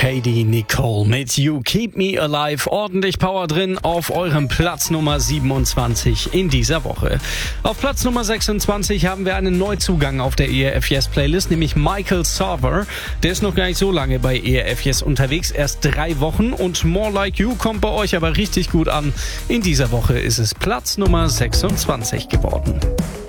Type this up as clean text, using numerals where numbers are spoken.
Katie Nicole mit You Keep Me Alive. Ordentlich Power drin auf eurem Platz Nummer 27 in dieser Woche. Auf Platz Nummer 26 haben wir einen Neuzugang auf der ERF Yes Playlist, nämlich Michael Sarver. Der ist noch gar nicht so lange bei ERF Yes unterwegs, erst 3 Wochen, und More Like You kommt bei euch aber richtig gut an. In dieser Woche ist es Platz Nummer 26 geworden.